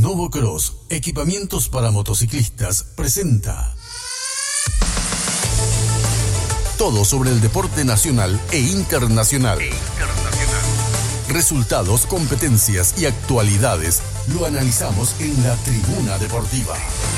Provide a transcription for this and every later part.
Novocross, equipamientos para motociclistas, presenta todo sobre el deporte nacional e internacional. Resultados, competencias y actualidades lo analizamos en la Tribuna Deportiva.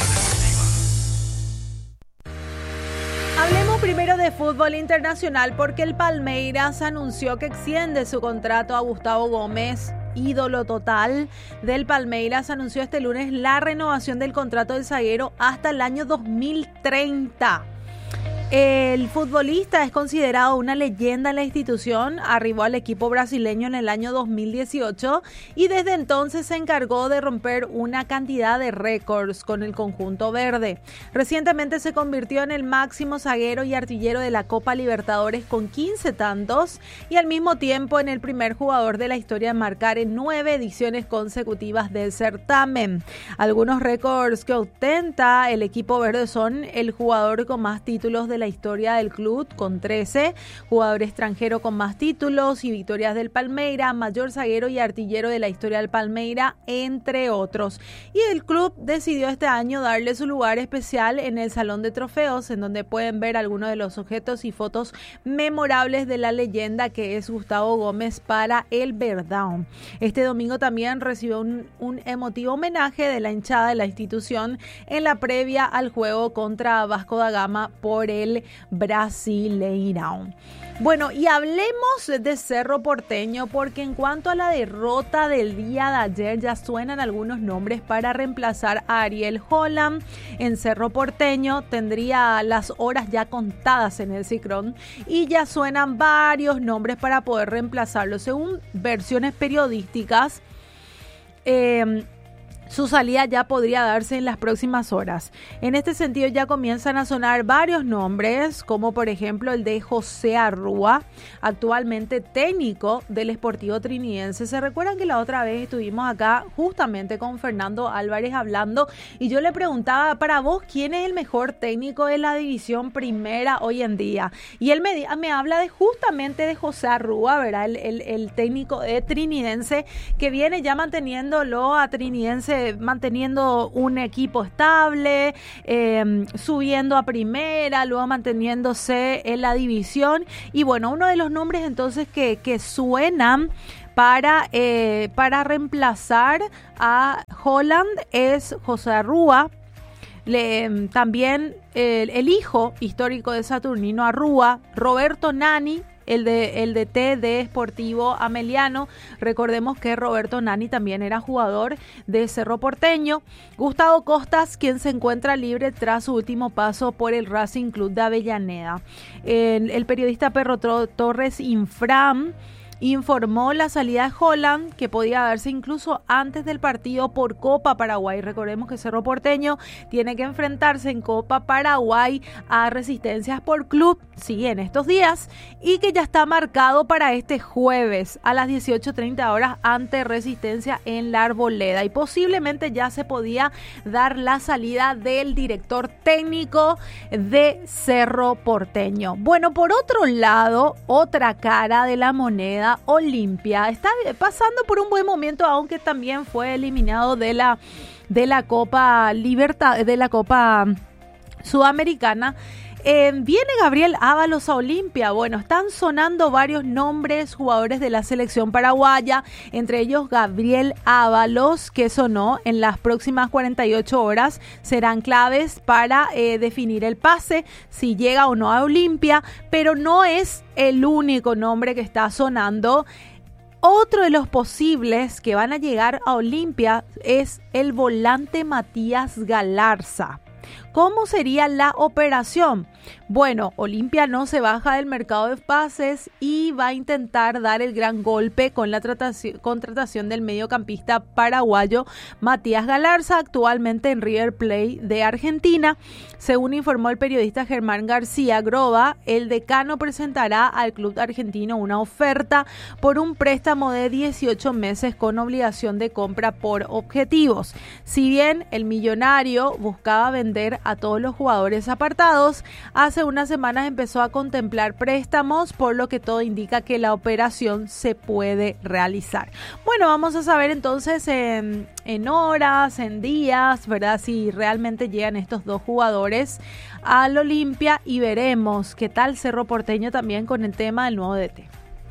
Hablemos primero de fútbol internacional porque el Palmeiras anunció que extiende su contrato a Gustavo Gómez. Ídolo total del Palmeiras anunció este lunes la renovación del contrato del zaguero hasta el año 2030. El futbolista es considerado una leyenda en la institución, arribó al equipo brasileño en el año 2018 y desde entonces se encargó de romper una cantidad de récords con el conjunto verde. Recientemente se convirtió en el máximo zaguero y artillero de la Copa Libertadores con 15 tantos y al mismo tiempo en el primer jugador de la historia en marcar en 9 ediciones consecutivas del certamen. Algunos récords que ostenta el equipo verde son el jugador con más títulos de la historia del club con 13, jugador extranjero con más títulos y victorias del Palmeiras, mayor zaguero y artillero de la historia del Palmeiras, entre otros. Y el club decidió este año darle su lugar especial en el Salón de Trofeos, en donde pueden ver algunos de los objetos y fotos memorables de la leyenda que es Gustavo Gómez para el Verdão. Este domingo también recibió un emotivo homenaje de la hinchada de la institución en la previa al juego contra Vasco da Gama por el Brasileirão. Bueno, y hablemos de Cerro Porteño porque en cuanto a la derrota del día de ayer ya suenan algunos nombres para reemplazar a Ariel Holland. En Cerro Porteño tendría las horas ya contadas en el Ciclón y ya suenan varios nombres para poder reemplazarlo. Según versiones periodísticas, su salida ya podría darse en las próximas horas. En este sentido ya comienzan a sonar varios nombres, como por ejemplo el de José Arrúa, actualmente técnico del Sportivo Trinidense. Se recuerdan que la otra vez estuvimos acá justamente con Fernando Álvarez hablando y yo le preguntaba, para vos, ¿quién es el mejor técnico de la división primera hoy en día? Y él me habla justamente de José Arrúa, ¿verdad? El técnico de Trinidense que viene ya manteniéndolo a Trinidense, manteniendo un equipo estable, subiendo a primera, luego manteniéndose en la división. Y bueno, uno de los nombres entonces que suenan para reemplazar a Holland es José Arrúa. También el hijo histórico de Saturnino Arrúa, Roberto Nani, el DT de Sportivo Ameliano. Recordemos que Roberto Nani también era jugador de Cerro Porteño. Gustavo Costas, quien se encuentra libre tras su último paso por el Racing Club de Avellaneda. El periodista Perro Torres Infram informó la salida de Holland, que podía darse incluso antes del partido por Copa Paraguay. Recordemos que Cerro Porteño tiene que enfrentarse en Copa Paraguay a Resistencia Sport Club, sí, en estos días, y que ya está marcado para este jueves a las 18:30 horas ante Resistencia en la Arboleda. Y posiblemente ya se podía dar la salida del director técnico de Cerro Porteño. Bueno, por otro lado, otra cara de la moneda, Olimpia está pasando por un buen momento, aunque también fue eliminado de la Copa Libertad, de la Copa Sudamericana. Viene Gabriel Ábalos a Olimpia. Bueno, están sonando varios nombres, jugadores de la selección paraguaya, entre ellos Gabriel Ábalos, que sonó en las próximas 48 horas. Serán claves para definir el pase, si llega o no a Olimpia, pero no es el único nombre que está sonando. Otro de los posibles que van a llegar a Olimpia es el volante Matías Galarza. ¿Cómo sería la operación? Bueno, Olimpia no se baja del mercado de pases y va a intentar dar el gran golpe con la contratación del mediocampista paraguayo Matías Galarza, actualmente en River Plate de Argentina. Según informó el periodista Germán García Groba, el decano presentará al club argentino una oferta por un préstamo de 18 meses con obligación de compra por objetivos. Si bien el millonario buscaba vender a todos los jugadores apartados. Hace unas semanas empezó a contemplar préstamos, por lo que todo indica que la operación se puede realizar. Bueno, vamos a saber entonces en horas, en días, ¿verdad? Si realmente llegan estos dos jugadores al Olimpia, y veremos qué tal Cerro Porteño también con el tema del nuevo DT.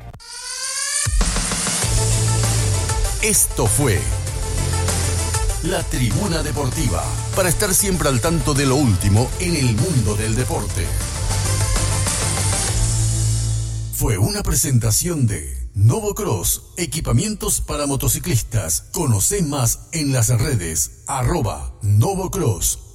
Esto fue La Tribuna Deportiva, para estar siempre al tanto de lo último en el mundo del deporte. Fue una presentación de Novocross, equipamientos para motociclistas. Conoce más en las redes @Novocross.